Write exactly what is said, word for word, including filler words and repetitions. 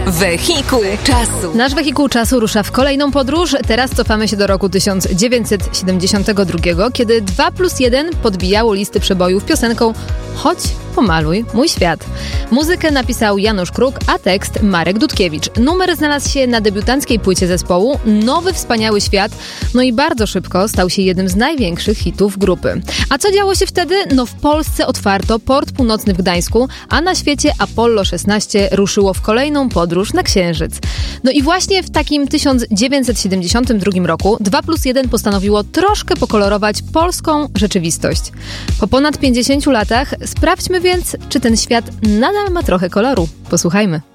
Wehikuł czasu. Nasz wehikuł czasu rusza w kolejną podróż. Teraz cofamy się do roku tysiąc dziewięćset siedemdziesiątego drugiego, kiedy dwa plus jeden podbijało listy przebojów piosenką Chodź, pomaluj mój świat. Muzykę napisał Janusz Kruk, a tekst Marek Dudkiewicz. Numer znalazł się na debiutanckiej płycie zespołu Nowy Wspaniały Świat, no i bardzo szybko stał się jednym z największych hitów grupy. A co działo się wtedy? No w Polsce otwarto port północny w Gdańsku, a na świecie Apollo szesnaście ruszyło w kolejną podróż na Księżyc. No i właśnie w takim tysiąc dziewięćset siedemdziesiątym drugim roku dwa plus jeden postanowiło troszkę pokolorować polską rzeczywistość. Po ponad pięćdziesięciu latach sprawdźmy więc, czy ten świat nadal ma trochę koloru. Posłuchajmy.